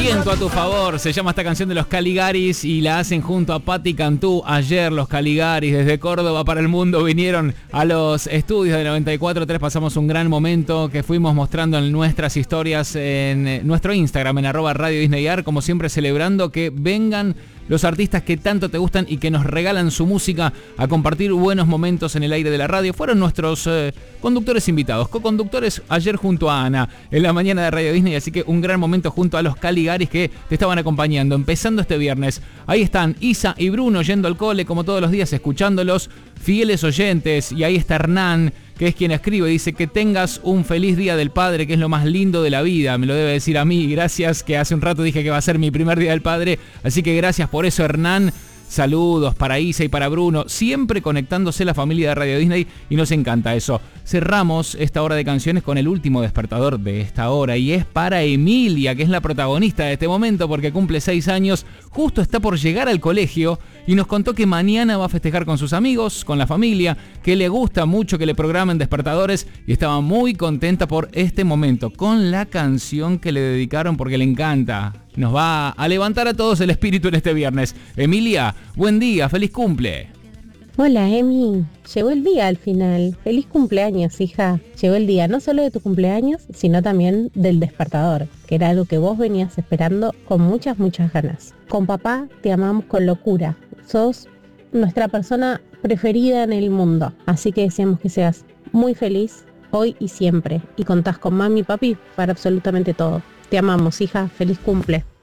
Viento a tu favor, se llama esta canción de los Caligaris y la hacen junto a Patti Cantú. Ayer los Caligaris desde Córdoba para el mundo vinieron a los estudios de 94.3. Pasamos un gran momento que fuimos mostrando en nuestras historias en nuestro Instagram, en @Radio Disney Art, como siempre celebrando que vengan los artistas que tanto te gustan y que nos regalan su música a compartir buenos momentos en el aire de la radio. Fueron nuestros conductores invitados, co-conductores ayer junto a Ana en la mañana de Radio Disney, así que un gran momento junto a los Caligaris que te estaban acompañando, empezando este viernes. Ahí están Isa y Bruno yendo al cole como todos los días, escuchándolos, fieles oyentes, y ahí está Hernán, que es quien escribe, dice que tengas un feliz Día del Padre, que es lo más lindo de la vida, me lo debe decir a mí, gracias, que hace un rato dije que va a ser mi primer Día del Padre, así que gracias por eso, Hernán. Saludos para Isa y para Bruno, siempre conectándose la familia de Radio Disney y nos encanta eso. Cerramos esta hora de canciones con el último despertador de esta hora y es para Emilia, que es la protagonista de este momento porque cumple 6 años, justo está por llegar al colegio y nos contó que mañana va a festejar con sus amigos, con la familia, que le gusta mucho que le programen despertadores y estaba muy contenta por este momento, con la canción que le dedicaron porque le encanta. Nos va a levantar a todos el espíritu en este viernes. Emilia, buen día, feliz cumple. Hola Emi, llegó el día al final. Feliz cumpleaños, hija. Llegó el día no solo de tu cumpleaños, sino también del despertador, que era algo que vos venías esperando con muchas ganas. Con papá te amamos con locura. Sos nuestra persona preferida en el mundo. Así que deseamos que seas muy feliz hoy y siempre. Y contás con mami y papi para absolutamente todo. Te amamos, hija. Feliz cumple.